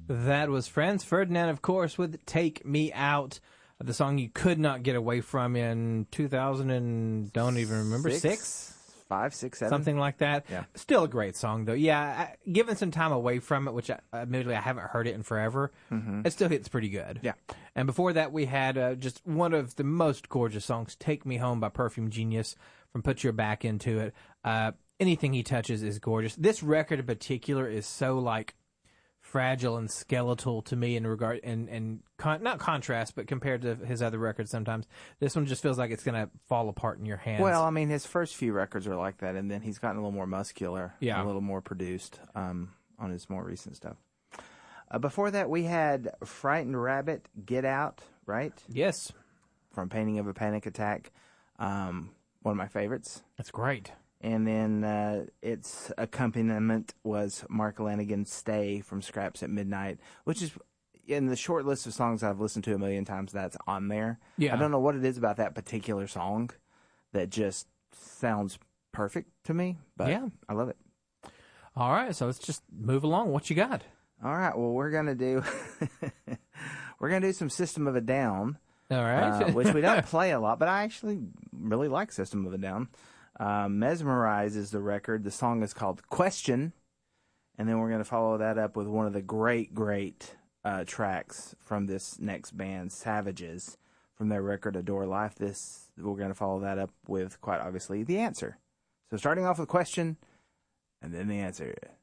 That was Franz Ferdinand, of course, with Take Me Out, the song you could not get away from in 2000 and don't even remember, 5, 6, 7. something like that. Yeah. Still a great song, though. Yeah, given some time away from it, which admittedly I haven't heard it in forever, it still hits pretty good. Yeah. And before that, we had just one of the most gorgeous songs, Take Me Home by Perfume Genius, from Put Your Back Into It. Anything he touches is gorgeous. This record in particular is so, like, fragile and skeletal to me in regard not contrast, but compared to his other records sometimes. This one just feels like it's going to fall apart in your hands. Well, I mean, his first few records are like that, and then he's gotten a little more muscular, a little more produced on his more recent stuff. Before that, we had Frightened Rabbit, Get Out, right? Yes. From Painting of a Panic Attack. One of my favorites. That's great. And then its accompaniment was Mark Lanigan's Stay from Scraps at Midnight, which is in the short list of songs I've listened to a million times, that's on there. Yeah. I don't know what it is about that particular song that just sounds perfect to me, but I love it. All right, so let's just move along. What you got? All right, well, we're going to do some System of a Down. All right. Which we don't play a lot, but I actually really like System of a Down. Mesmerize is the record. The song is called Question. And then we're going to follow that up with one of the great tracks from this next band, Savages, from their record Adore Life. We're going to follow that up with, quite obviously, The Answer. So starting off with Question, and then The Answer.